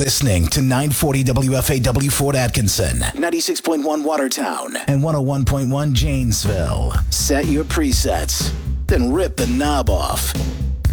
listening to 940 WFAW Fort Atkinson, 96.1 Watertown, and 101.1 Janesville. Set your presets, then rip the knob off.